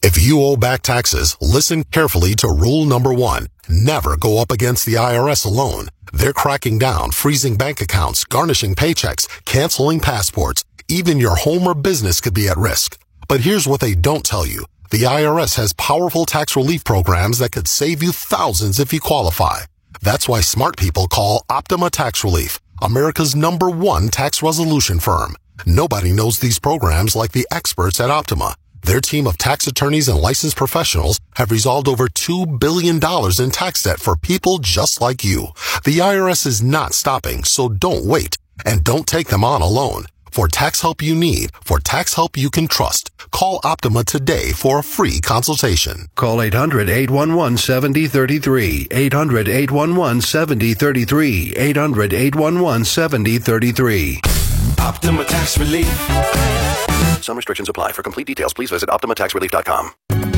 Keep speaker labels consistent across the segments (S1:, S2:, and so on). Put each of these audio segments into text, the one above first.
S1: If you owe back taxes, listen carefully to rule number 1. Never go up against the IRS alone. They're cracking down, freezing bank accounts, garnishing paychecks, canceling passports. Even your home or business could be at risk. But here's what they don't tell you. The IRS has powerful tax relief programs that could save you thousands if you qualify. That's why smart people call Optima Tax Relief, America's #1 tax resolution firm. Nobody knows these programs like the experts at Optima. Their team of tax attorneys and licensed professionals have resolved over $2 billion in tax debt for people just like you. The IRS is not stopping, so don't wait. And don't take them on alone. For tax help you need, for tax help you can trust, call Optima today for a free consultation.
S2: Call 800-811-7033. 800-811-7033. 800-811-7033.
S3: Optima Tax Relief.
S4: Some restrictions apply. For complete details, please visit OptimaTaxRelief.com.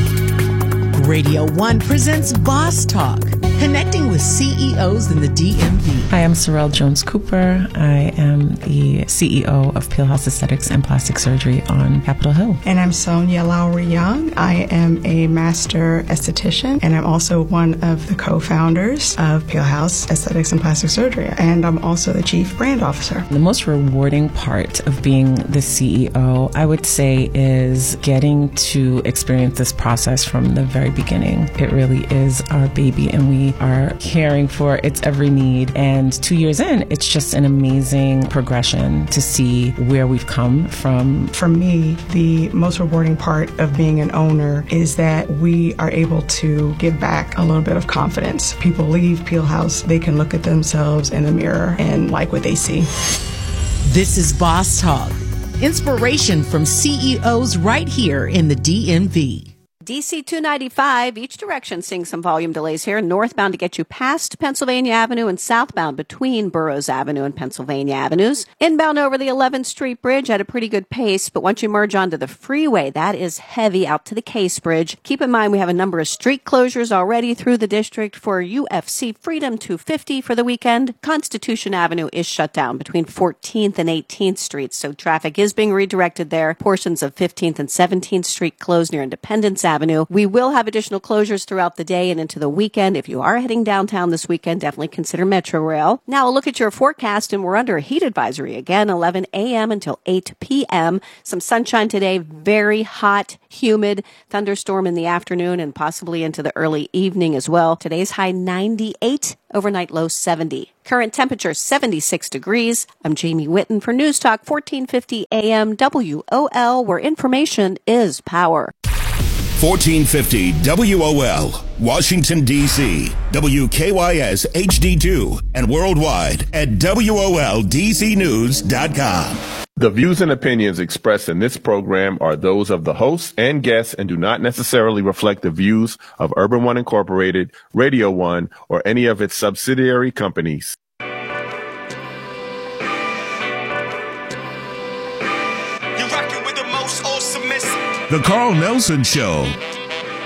S5: Radio 1 presents Boss Talk, connecting with CEOs in the DMV.
S6: Hi, I'm Sorrel Jones-Cooper. I am the CEO of Peel House Aesthetics and Plastic Surgery on Capitol Hill.
S7: And I'm Sonia Lowry Young. I am a master esthetician, and I'm also one of the co-founders of Peel House Aesthetics and Plastic Surgery. And I'm also the chief brand officer.
S6: The most rewarding part of being the CEO, I would say, is getting to experience this process from the very beginning. It really is our baby, and we are caring for its every need. And 2 years in, it's just an amazing progression to see where we've come from.
S7: For me, the most rewarding part of being an owner is that we are able to give back a little bit of confidence. People leave Peel House, they can look at themselves in the mirror and like what they see.
S5: This is Boss Talk, inspiration from CEOs right here in the DMV.
S8: DC 295, each direction seeing some volume delays here. Northbound to get you past Pennsylvania Avenue and southbound between Burroughs Avenue and Pennsylvania Avenues. Inbound over the 11th Street Bridge at a pretty good pace, but once you merge onto the freeway, that is heavy out to the Case Bridge. Keep in mind we have a number of street closures already through the district for UFC Freedom 250 for the weekend. Constitution Avenue is shut down between 14th and 18th Streets, so traffic is being redirected there. Portions of 15th and 17th Street closed near Independence Avenue. We will have additional closures throughout the day and into the weekend. If you are heading downtown this weekend, definitely consider Metro Rail. Now, a look at your forecast, and we're under a heat advisory again, 11 a.m. until 8 p.m. Some sunshine today, very hot, humid, thunderstorm in the afternoon and possibly into the early evening as well. Today's high 98, overnight low 70. Current temperature 76 degrees. I'm Jamie Whitten for News Talk 1450 AM WOL, where information is power.
S9: 1450 WOL, Washington, D.C., WKYS HD2, and worldwide at WOLDCnews.com.
S10: The views and opinions expressed in this program are those of the hosts and guests and do not necessarily reflect the views of Urban One Incorporated, Radio One, or any of its subsidiary companies.
S9: The Carl Nelson Show